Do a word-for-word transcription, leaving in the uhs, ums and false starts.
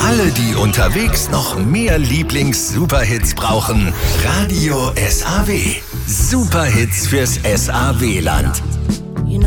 alle, die unterwegs noch mehr Lieblings-Superhits brauchen, Radio S A W. Superhits fürs S A W-Land.